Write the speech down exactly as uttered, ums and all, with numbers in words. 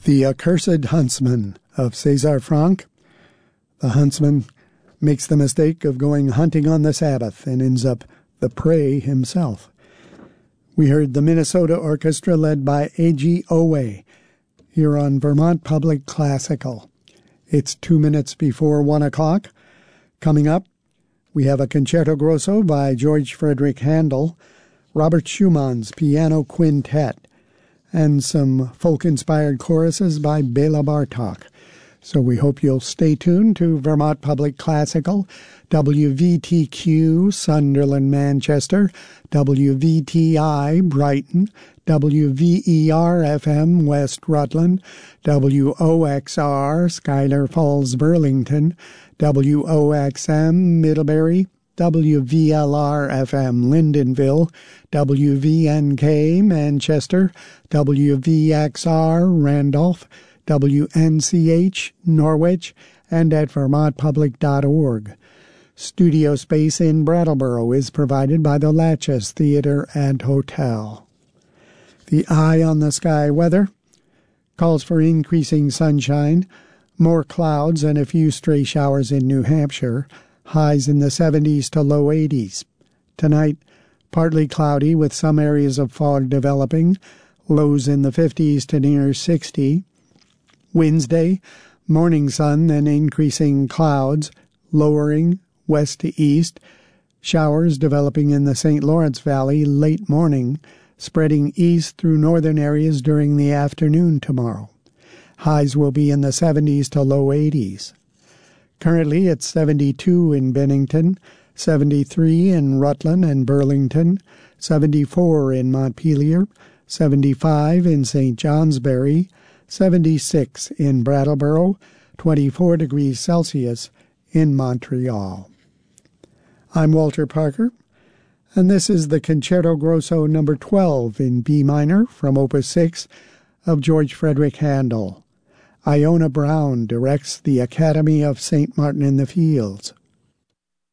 The Accursed Huntsman of César Franck. The huntsman makes the mistake of going hunting on the Sabbath and ends up the prey himself. We heard the Minnesota Orchestra led by A G Owe here on Vermont Public Classical. It's two minutes before one o'clock. Coming up, we have a Concerto Grosso by George Frederick Handel, Robert Schumann's Piano Quintet, and some folk-inspired choruses by Bela Bartok. So we hope you'll stay tuned to Vermont Public Classical, W V T Q, Sunderland, Manchester, W V T I, Brighton, W V E R F M, West Rutland, W O X R, Schuyler Falls, Burlington, W O X M, Middlebury, W V L R F M, Lyndonville, W V N K, Manchester, W V X R, Randolph, W N C H, Norwich, and at vermont public dot org. Studio space in Brattleboro is provided by the Latches Theater and Hotel. The Eye on the Sky weather calls for increasing sunshine, more clouds, and a few stray showers in New Hampshire, highs in the seventies to low eighties. Tonight, partly cloudy with some areas of fog developing, lows in the fifties to near sixty. Wednesday, morning sun, then increasing clouds, lowering west to east, showers developing in the Saint Lawrence Valley late morning, spreading east through northern areas during the afternoon tomorrow. Highs will be in the seventies to low eighties. Currently it's seventy-two in Bennington, seventy-three in Rutland and Burlington, seventy-four in Montpelier, seventy-five in Saint Johnsbury, seventy-six in Brattleboro, twenty-four degrees Celsius in Montreal. I'm Walter Parker, and this is the Concerto Grosso number twelve in B minor from Opus six of George Frederick Handel. Iona Brown directs the Academy of Saint Martin in the Fields.